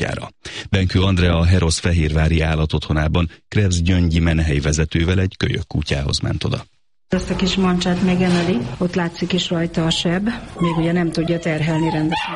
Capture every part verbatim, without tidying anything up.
kutyára. Benkő Andrea a Herosz fehérvári állatotthonában Krebs Gyöngyi menhely vezetővel egy kölyök kutyához ment oda. Ezt a kis mancsát megemeli, ott látszik is rajta a seb, még ugye nem tudja terhelni rendesen.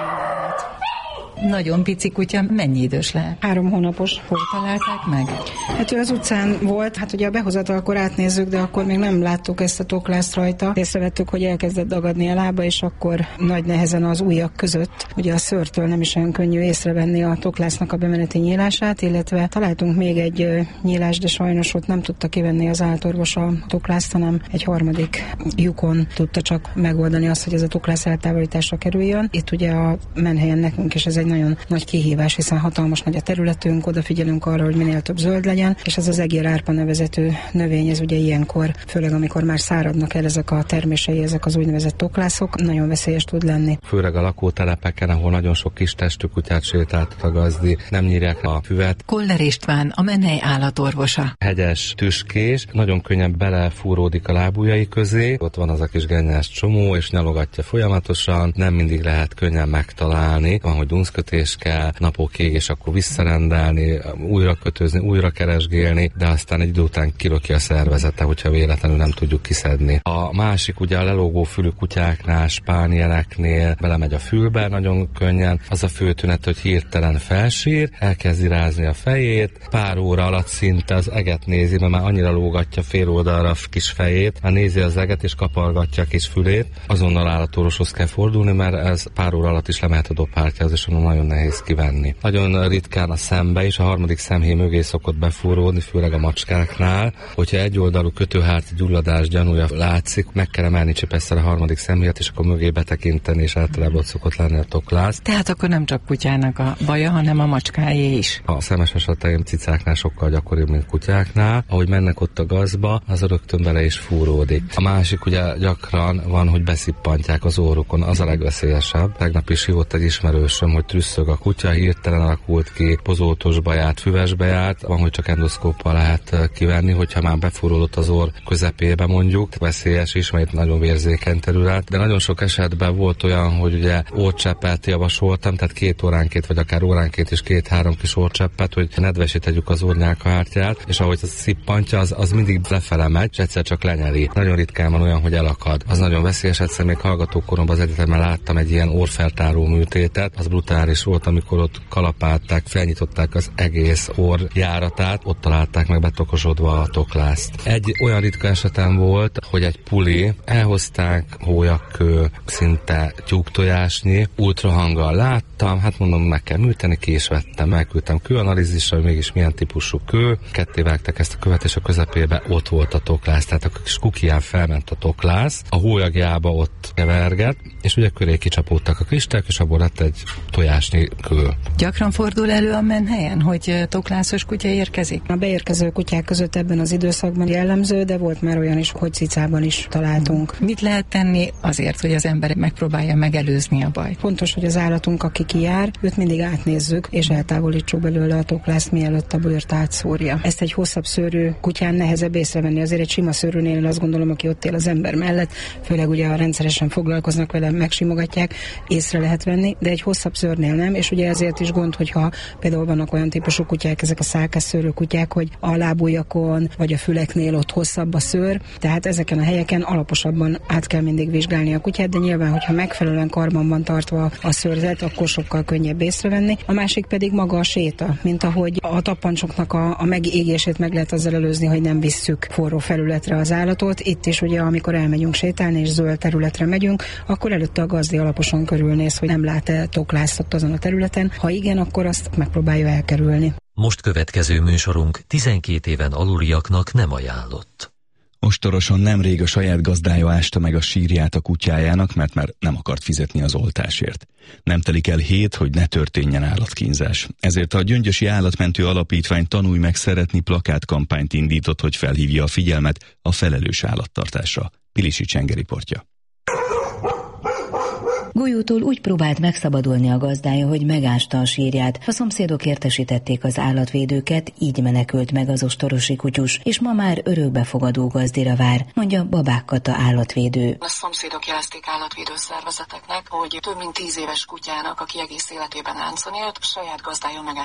Nagyon pici kutya, mennyi idős lehet? Három hónapos. Hol találták meg? Hát ő az utcán volt, hát ugye a behozatalkor átnézzük, de akkor még nem láttuk ezt a toklászt rajta. Észrevettük, hogy elkezdett dagadni a lába, és akkor nagy nehezen az ujjak között, ugye a szőrtől nem is olyan könnyű észrevenni a toklásznak a bemeneti nyílását, illetve találtunk még egy nyílást, de sajnos ott nem tudta kivenni az állatorvos a toklászt, hanem egy harmadik lyukon tudta csak megoldani azt, hogy ez a toklász eltávolításra kerüljön. Itt ugye a menhelyen nekünk is ez egy nagyon nagy kihívás, hiszen hatalmas nagy a területünk, odafigyelünk arra, hogy minél több zöld legyen, és ez az egérárpa nevezető növény, ez ugye ilyenkor, főleg amikor már száradnak el ezek a termései, ezek az úgynevezett toklászok, nagyon veszélyes tud lenni. Főleg a lakótelepeken, ahol nagyon sok kis testű kutyát sétált a gazdi, nem nyírják a füvet. Koller István, a menhely állatorvosa. Hegyes, tüskés, nagyon könnyen belefúródik a lábujjai közé, ott van az a kis gennyás csomó, és nyalogatja folyamatosan, nem mindig lehet könnyen megtalálni, van, hogy kötés kell napokig, és akkor visszarendelni, újra kötözni, újra keresgélni, de aztán egy idő után kilöki a szervezete, hogyha véletlenül nem tudjuk kiszedni. A másik ugye a lelógó fülű kutyáknál, spánieleknél belemegy a fülbe nagyon könnyen, az a fő tünet, hogy hirtelen felsír, elkezdi rázni a fejét, pár óra alatt szinte az eget nézi, mert már annyira lógatja fél oldalra a kis fejét, már nézi az eget és kapargatja a kis fülét, azonnal állatorvoshoz kell fordulni, mert ez pár óra alatt is lemehet a dobhártyához, és nagyon nehéz kivenni. Nagyon ritkán a szembe is, a harmadik szemhéj mögé szokott befúródni, főleg a macskáknál. Hogyha egyoldalú kötőhártya gyulladás gyanúja látszik, meg kell emelni csipesszel a harmadik szemhéjat, és akkor mögé betekinteni, és általában ott szokott lenni a toklász. Tehát akkor nem csak kutyának a baja, hanem a macskájé is. A szemes eseteim cicáknál sokkal gyakoribb, mint kutyáknál. Ahogy mennek ott a gazba, az rögtön bele is fúródik. A másik ugye gyakran van, hogy beszippantják az orrukon, az a legveszélyesebb. Tegnap is hívott egy ismerősöm, hogy trüsszög a kutya, hirtelen alakult ki, pozótosba járt, füvesbe járt, van, hogy csak endoszkóppal lehet kivenni, hogyha már befúródott az orr közepébe mondjuk, veszélyes is, mert nagyon vérzékeny terület, de nagyon sok esetben volt olyan, hogy ugye orrcseppet javasoltam, tehát két óránként, vagy akár óránként is két-három kis orrcseppet, hogy nedvesítjük az orrnyálkahártyát, és ahogy az szippantja, az, az mindig lefele megy, és egyszer csak lenyeli. Nagyon ritkán van olyan, hogy elakad. Az nagyon veszélyes, egyszer még hallgatókoromban az egyetemen láttam egy ilyen orrfeltáró műtétet, az brutális volt, amikor ott kalapálták, felnyitották az egész orr járatát, ott találták meg betokosodva a toklászt. Egy olyan ritka esetem volt, hogy egy puli, elhozták hólyakkő, szinte tyúktojásnyi, ultrahanggal láttam, hát mondom, meg kell műteni, ki is vettem, elküldtem kőanalízisre, hogy mégis milyen típusú kő, ketté vágták ezt a követ, és a közepébe ott volt a toklász, tehát a kis kukián felment a toklász, a hólyagjába ott keverget, és ugye köré kicsapódtak a kristályok, és abból lett egy tojásnyi kő. Gyakran fordul elő a menhelyen, hogy toklászos kutya érkezik? A beérkező kutyák között ebben az időszakban jellemző, de volt már olyan is, hogy cicában is találtunk. Mit lehet tenni azért, hogy az ember megpróbálja megelőzni a bajt? Fontos, hogy az állatunk, aki kijár, őt mindig átnézzük, és eltávolítsuk belőle a toklászt, mielőtt a bőrt átszórja. Ezt egy hosszabb szőrű kutyán nehezebb észrevenni, azért egy sima szőrűnél azt gondolom, aki ott él az ember mellett, főleg ugye a rendszeresen foglalkoznak vele, megsimogatják, észre lehet venni, de egy hosszabb szőrnél nem, és ugye ezért is gond, hogyha például vannak olyan típusú kutyák, ezek a szálkás szőrű kutyák, hogy a lábujjakon vagy a füleknél ott hosszabb a szőr, tehát ezeken a helyeken alaposabban át kell mindig vizsgálni a kutyát, de nyilván, hogyha megfelelően karban van tartva a szőrzet, akkor sokkal könnyebb észrevenni. A másik pedig maga a séta, mint ahogy a tappancsoknak a, a megégését meg lehet azzal előzni, hogy nem visszük forró felületre az állatot. Itt is ugye, amikor elmegyünk sétálni és zöld területre megyünk, akkor előtte a gazdi alaposan körülnéz, hogy nem lát-e toklászt azon a területen. Ha igen, akkor azt megpróbálja elkerülni. Most következő műsorunk tizenkét éven aluliaknak nem ajánlott. Ostorosan nemrég a saját gazdája ásta meg a sírját a kutyájának, mert már nem akart fizetni az oltásért. Nem telik el hét, hogy ne történjen állatkínzás. Ezért a Gyöngyösi Állatmentő Alapítvány Tanulj meg szeretni plakátkampányt indított, hogy felhívja a figyelmet a felelős állattartásra. Pilisi Csenge riportja. Golyótól úgy próbált megszabadulni a gazdája, hogy megásta a sírját. A szomszédok értesítették az állatvédőket, így menekült meg az ostorosi kutyus, és ma már örökbefogadó gazdira vár, mondja Babák Kata állatvédő. A szomszédok jelezték állatvédő szervezeteknek, hogy több mint tíz éves kutyának, aki egész életében láncon élt, saját gazdája meg